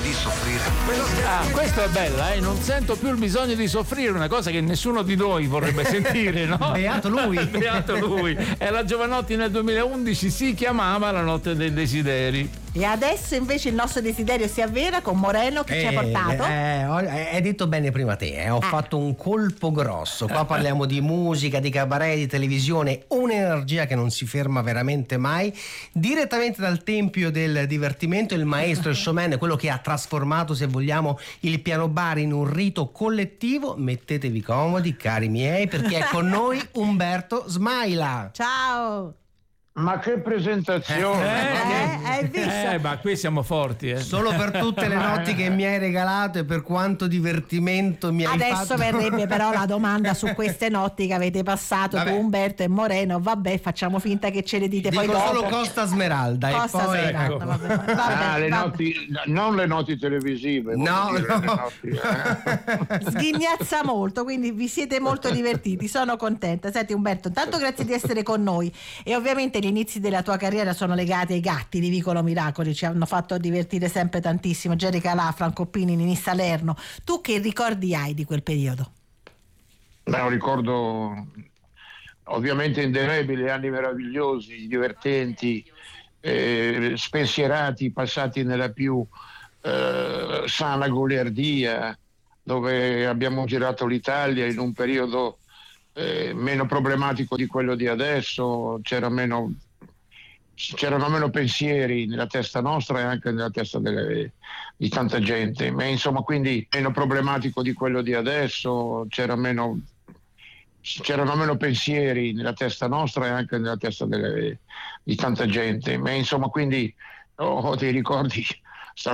di soffrire. Questa è bella, non sento più il bisogno di soffrire, una cosa che nessuno di noi vorrebbe sentire, no? Beato lui. Beato lui. E la Giovanotti nel 2011 si chiamava La notte dei desideri. E adesso invece il nostro desiderio si avvera con Moreno che ci ha portato. Hai detto bene prima te, ho fatto un colpo grosso. Qua parliamo di musica, di cabaret, di televisione, un'energia che non si ferma veramente mai. Direttamente dal tempio del divertimento, il maestro, il showman, quello che ha trasformato, se vogliamo, il piano bar in un rito collettivo. Mettetevi comodi, cari miei, perché è con noi Umberto Smaila. Ciao! Ma che presentazione! Hai visto? Ma qui siamo forti, Solo per tutte le notti che mi hai regalato e per quanto divertimento mi hai fatto. Adesso verrebbe però la domanda su queste notti che avete passato tu, Umberto e Moreno. Vabbè, facciamo finta che ce le dite. Dico poi dopo. solo Costa Smeralda. Costa e poi Smeralda, vabbè. Le notti, non le notti televisive. No. Le notti, Sghignazza molto, quindi vi siete molto divertiti, sono contenta. Senti Umberto, intanto grazie di essere con noi e ovviamente gli inizi della tua carriera sono legati ai gatti di Vicolo Miracoli, ci hanno fatto divertire sempre tantissimo. Jerry Calà, Franco Pini, Nini Salerno. Tu che ricordi hai di quel periodo? un ricordo ovviamente indelebile, anni meravigliosi, divertenti, spensierati, passati nella più sana goliardia, dove abbiamo girato l'Italia in un periodo meno problematico di quello di adesso. C'erano meno pensieri nella testa nostra e anche nella testa di tanta gente, ma insomma, quindi meno problematico di quello di adesso. C'erano meno pensieri nella testa nostra e anche nella testa di tanta gente, ma insomma, quindi ho dei ricordi